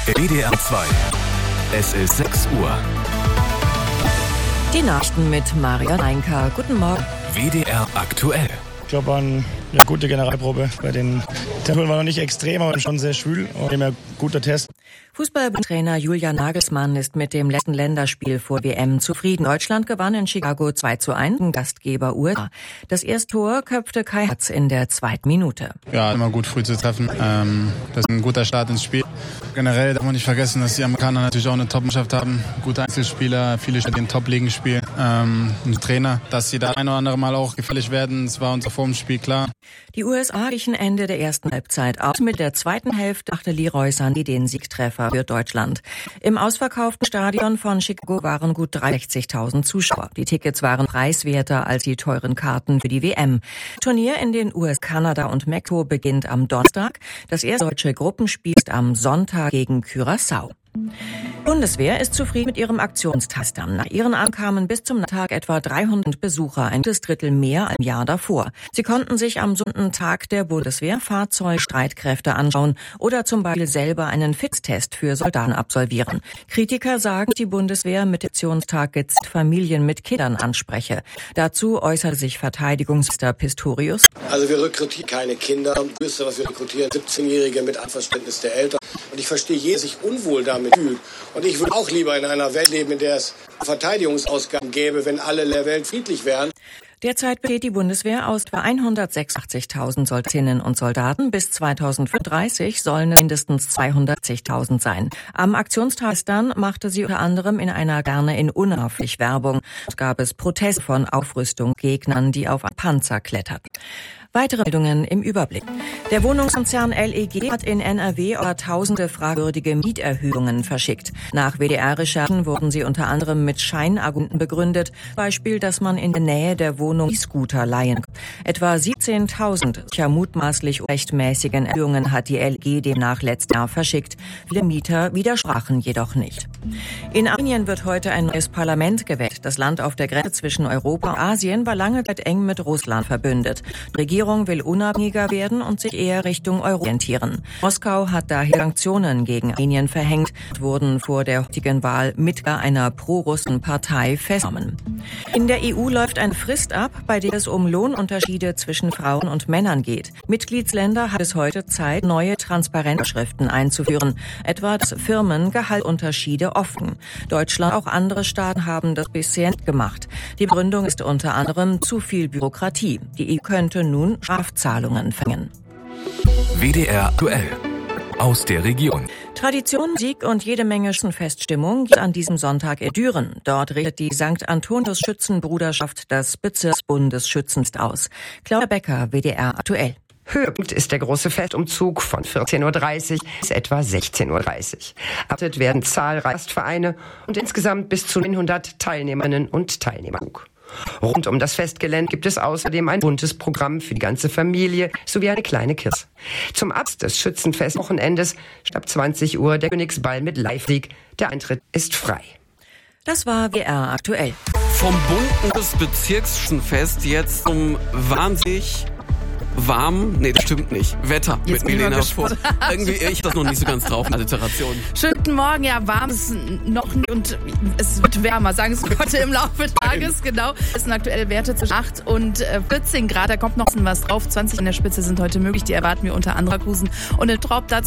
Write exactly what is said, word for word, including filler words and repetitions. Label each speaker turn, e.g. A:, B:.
A: W D R zwei. Es ist sechs Uhr.
B: Die Nachrichten mit Maria Reinker. Guten Morgen.
A: W D R aktuell.
C: Ich glaube, war eine gute Generalprobe. Bei den Temperaturen war noch nicht extrem, aber schon sehr schwül. Und immer guter Test.
B: Fußballtrainer Julian Nagelsmann ist mit dem letzten Länderspiel vor W M zufrieden. Deutschland gewann in Chicago zwei zu eins, Gastgeber U S A. Das erste Tor köpfte Kai Havertz in der zweiten Minute.
D: Ja, immer gut früh zu treffen. Ähm, das ist ein guter Start ins Spiel. Generell darf man nicht vergessen, dass die Amerikaner natürlich auch eine Top-Mannschaft haben. Gute Einzelspieler, viele die in Top-Ligen spielen. Ähm, ein Trainer, dass sie da ein oder andere Mal auch gefährlich werden. Das war uns vor dem Spiel klar.
B: Die U S A glichen Ende der ersten Halbzeit aus. Mit der zweiten Hälfte machte Leroy Sané den Siegtreffer für Deutschland. Im ausverkauften Stadion von Chicago waren gut dreiundsechzigtausend Zuschauer. Die Tickets waren preiswerter als die teuren Karten für die W M. Turnier in den U S A, Kanada und Mexiko beginnt am Donnerstag. Das erste deutsche Gruppenspiel ist am Sonntag gegen Curaçao. Bundeswehr ist zufrieden mit ihrem Aktionstaster. Nach ihren Ankamen bis zum Tag etwa dreihundert Besucher, ein Drittel mehr als im Jahr davor. Sie konnten sich am Sonntag der Bundeswehr Fahrzeugstreitkräfte anschauen oder zum Beispiel selber einen Fitnesstest für Soldaten absolvieren. Kritiker sagen, die Bundeswehr mit dem Aktionstag gezielt Familien mit Kindern anspreche. Dazu äußerte sich Verteidigungsminister Pistorius.
E: Also wir rekrutieren keine Kinder. Das was wir rekrutieren, siebzehnjährige mit Einverständnis der Eltern. Und ich verstehe, jeder sich unwohl damit fühlt. Und ich würde auch lieber in einer Welt leben, in der es Verteidigungsausgaben gäbe, wenn alle in der Welt friedlich wären.
B: Derzeit besteht die Bundeswehr aus etwa hundertsechsundachtzigtausend Soldatinnen und Soldaten. Bis zweitausendfünfunddreißig sollen es mindestens zweihundertzigtausend sein. Am Aktionstag dann machte sie unter anderem in einer Kaserne in Unna Werbung. Es gab es Proteste von Aufrüstungsgegnern, die auf einen Panzer kletterten. Weitere Meldungen im Überblick. Der Wohnungskonzern L E G hat in N R W über tausende fragwürdige Mieterhöhungen verschickt. Nach W D R-Recherchen wurden sie unter anderem mit Scheinargumenten begründet. Beispiel, dass man in der Nähe der Wohnung E-Scooter leihen kann. Etwa siebzehntausend solcher mutmaßlich rechtmäßigen Erhöhungen hat die L E G demnach letztes Jahr verschickt. Viele Mieter widersprachen jedoch nicht. In Armenien wird heute ein neues Parlament gewählt. Das Land auf der Grenze zwischen Europa und Asien war lange Zeit eng mit Russland verbündet. Die Regierung will unabhängiger werden und sich eher Richtung Euro orientieren. Moskau hat daher Sanktionen gegen Armenien verhängt, wurden vor der heutigen Wahl Mitglieder einer pro-russischen Partei festgenommen. In der E U läuft eine Frist ab, bei der es um Lohnunterschiede zwischen Frauen und Männern geht. Mitgliedsländer haben bis heute Zeit, neue Transparenzvorschriften einzuführen, etwa dass Firmen Gehaltsunterschiede offen. Deutschland, auch andere Staaten haben das bisher nicht gemacht. Die Begründung ist unter anderem zu viel Bürokratie. Die E U könnte nun Strafzahlungen verhängen.
A: W D R aktuell. Aus der Region.
B: Tradition, Sieg und jede Menge Feststimmung gibt an diesem Sonntag in Düren. Dort richtet die Sankt Antonius Schützenbruderschaft das Bezirksbundesschützenfest aus. Claudia Becker, W D R aktuell.
F: Höhepunkt ist der große Festumzug von vierzehn Uhr dreißig bis etwa sechzehn Uhr dreißig. Erwartet werden zahlreiche Gastvereine und insgesamt bis zu hundert Teilnehmerinnen und Teilnehmer. Rund um das Festgelände gibt es außerdem ein buntes Programm für die ganze Familie sowie eine kleine Kirche. Zum Abschluss des Schützenfestwochenendes ab zwanzig Uhr der Königsball mit Live-Musik. Der Eintritt ist frei.
B: Das war W D R aktuell.
G: Vom bunten Bezirksschützenfest jetzt zum wahnsinnig warm, nee, das stimmt nicht. Wetter
H: Jetzt
G: mit Milena Vogt. Irgendwie, ich hab das noch nicht so ganz drauf, Alliteration.
H: Schönen guten Morgen, ja, warm ist noch nicht und es wird wärmer, sagen es Gott im Laufe des Tages, genau. Es sind aktuelle Werte zwischen acht und vierzehn Grad, da kommt noch was drauf. zwanzig an der Spitze sind heute möglich, die erwarten wir unter anderem Cruisen und eine Traub dazu.